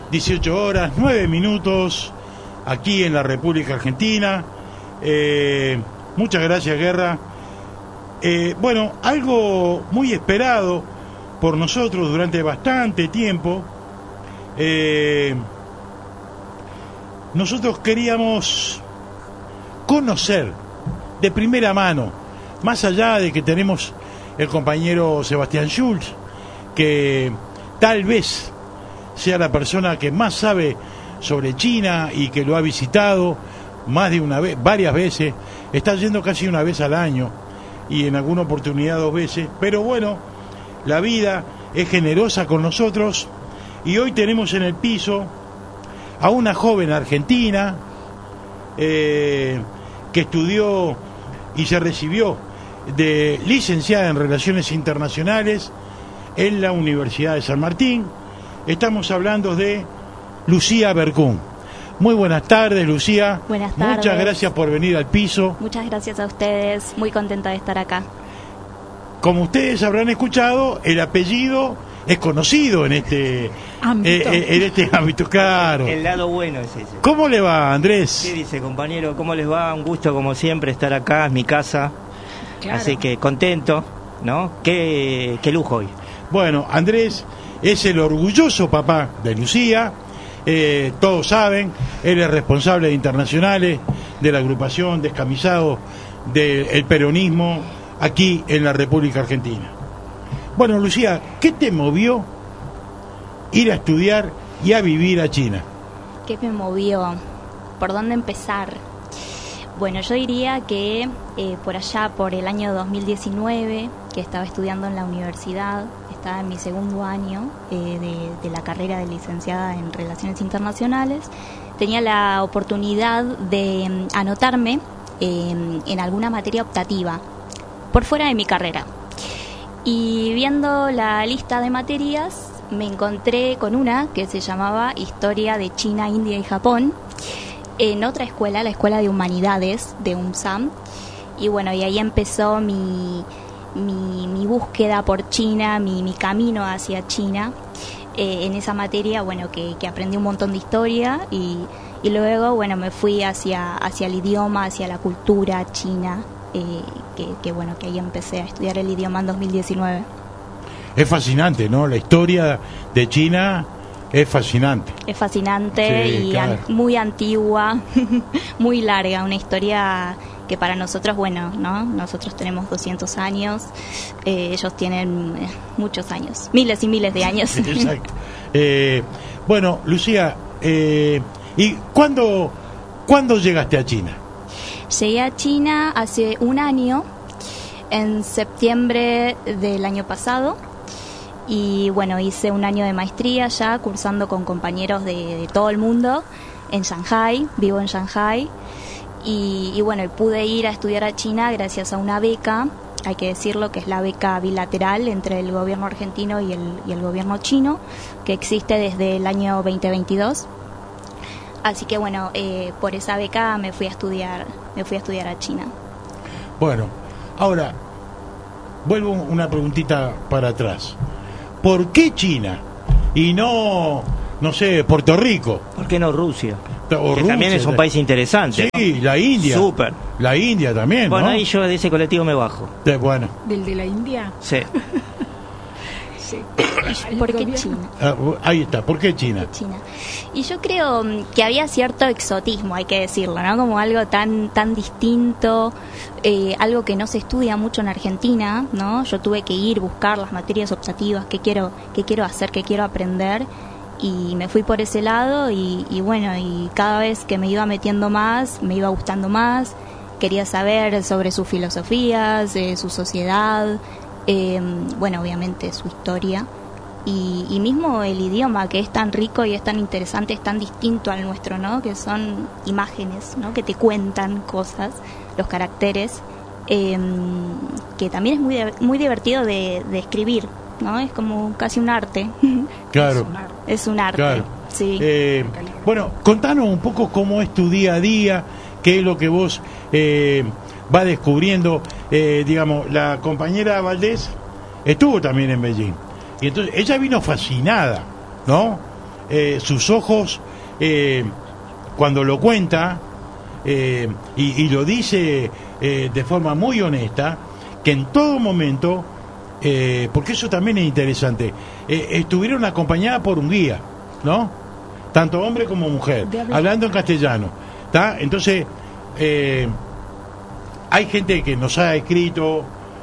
18 horas, 9 minutos, aquí en la República Argentina. Muchas gracias, Guerra. Bueno, algo muy esperado por nosotros durante bastante tiempo. Nosotros queríamos conocer de primera mano, más allá de que tenemos el compañero Sebastián Schulz, que tal vez sea la persona que más sabe sobre China y que lo ha visitado más de una vez, varias veces, está yendo casi una vez al año y en alguna oportunidad 2 veces, pero bueno, la vida es generosa con nosotros y hoy tenemos en el piso a una joven argentina que estudió y se recibió de licenciada en Relaciones Internacionales en la Universidad de San Martín. Estamos hablando de Lucía Berkun. Muy buenas tardes, Lucía. Buenas tardes. Muchas gracias por venir al piso. Muchas gracias a ustedes, muy contenta de estar acá. Como ustedes habrán escuchado, el apellido es conocido en este ámbito, claro. El lado bueno es ese. ¿Cómo le va, Andrés? ¿Qué dice, compañero? ¿Cómo les va? Un gusto, como siempre, estar acá, es mi casa. Claro. Así que contento, ¿no? Qué lujo hoy. Bueno, Andrés es el orgulloso papá de Lucía. Todos saben, él es responsable de internacionales de la agrupación Descamisado del Peronismo aquí en la República Argentina. Bueno, Lucía, ¿qué te movió ir a estudiar y a vivir a China? ¿Qué me movió? ¿Por dónde empezar? Bueno, yo diría que por allá, por el año 2019, que estaba estudiando en la universidad, estaba en mi segundo año de la carrera de licenciada en Relaciones Internacionales, tenía la oportunidad de anotarme en alguna materia optativa, por fuera de mi carrera. Y viendo la lista de materias, me encontré con una que se llamaba Historia de China, India y Japón, en otra escuela, la Escuela de Humanidades de UNSAM. Y bueno, y ahí empezó mi búsqueda por China, mi camino hacia China. En esa materia, bueno, que aprendí un montón de historia y luego, bueno, me fui hacia el idioma, hacia la cultura china, que bueno, que ahí empecé a estudiar el idioma en 2019. Es fascinante, ¿no? La historia de China es fascinante. Es fascinante, sí, y claro, muy antigua, muy larga, una historia que para nosotros, bueno, ¿no? Nosotros tenemos 200 años, ellos tienen muchos años, miles y miles de años. Exacto. Bueno, Lucía, ¿y cuándo llegaste a China? Llegué a China hace un año, en septiembre del año pasado, y bueno, hice un año de maestría ya, cursando con compañeros de todo el mundo en Shanghái, vivo en Shanghái. Y bueno, pude ir a estudiar a China gracias a una beca, hay que decirlo, que es la beca bilateral entre el gobierno argentino y el gobierno chino, que existe desde el año 2022. Así que bueno, por esa beca me fui a estudiar a China. Bueno, ahora vuelvo una preguntita para atrás. ¿Por qué China y no sé, Puerto Rico? ¿Por qué no Rusia? Que Rusia también es un país interesante. Sí, ¿no? La India. Súper. La India también, bueno, ¿no? Ahí yo de ese colectivo me bajo. Bueno. ¿Del de la India? Sí. Sí. ¿Por qué China? Ahí está, ¿por qué China? Y yo creo que había cierto exotismo, hay que decirlo, ¿no? Como algo tan distinto, algo que no se estudia mucho en Argentina, ¿no? Yo tuve que ir, buscar las materias optativas, qué quiero hacer, qué quiero aprender, y me fui por ese lado y bueno, y cada vez que me iba metiendo más, me iba gustando más, quería saber sobre sus filosofías, su sociedad, bueno, obviamente su historia. Y mismo el idioma, que es tan rico y es tan interesante, es tan distinto al nuestro, ¿no? Que son imágenes, ¿no? Que te cuentan cosas, los caracteres, que también es muy divertido de escribir, ¿no? Es como casi un arte. Claro. Es un arte, claro. Sí. Bueno, contanos un poco cómo es tu día a día, qué es lo que vos vas descubriendo. Digamos, la compañera Valdés estuvo también en Beijing. Y entonces ella vino fascinada, ¿no? sus ojos, cuando lo cuenta, y lo dice de forma muy honesta, que en todo momento, porque eso también es interesante, estuvieron acompañadas por un guía, ¿no? Tanto hombre como mujer, hablando en castellano, ¿está? Entonces, hay gente que nos ha escrito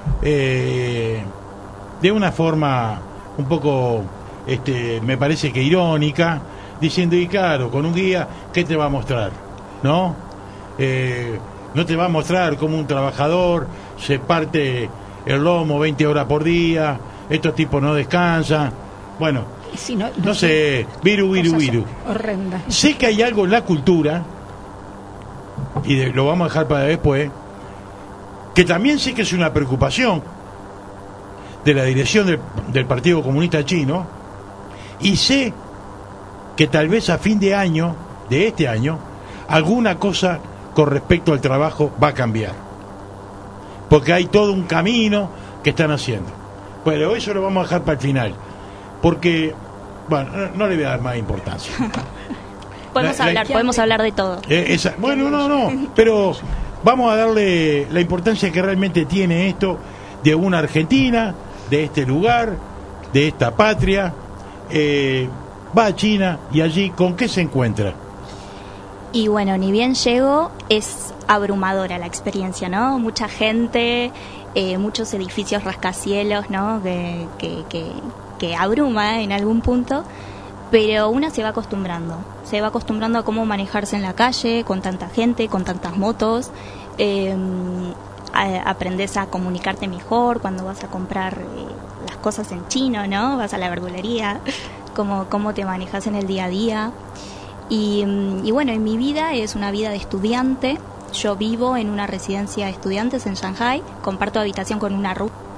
de una forma un poco, me parece que irónica, diciendo, y claro, con un guía, ¿qué te va a mostrar? ¿No? No te va a mostrar cómo un trabajador se parte el lomo 20 horas por día, estos tipos no descansan. Bueno, sí, no sé, viru. Horrenda. Sé que hay algo en la cultura, y lo vamos a dejar para después, que también sé que es una preocupación de la dirección del Partido Comunista Chino, y sé que tal vez a fin de año, de este año, alguna cosa con respecto al trabajo va a cambiar, porque hay todo un camino que están haciendo. Pero eso lo vamos a dejar para el final, porque, bueno, no le voy a dar más importancia. Podemos hablar de todo. Bueno, no, pero vamos a darle la importancia que realmente tiene esto de una Argentina, de este lugar, de esta patria. Va a China y allí, ¿con qué se encuentra? Y bueno, ni bien llego, es abrumadora la experiencia, ¿no? Mucha gente, muchos edificios rascacielos, ¿no? Que abruma en algún punto, pero una se va acostumbrando a cómo manejarse en la calle, con tanta gente, con tantas motos. Aprendes a comunicarte mejor cuando vas a comprar las cosas en chino, ¿no? Vas a la verdulería, cómo te manejas en el día a día. Y bueno, en mi vida es una vida de estudiante. Yo vivo en una residencia de estudiantes en Shanghái, comparto habitación con una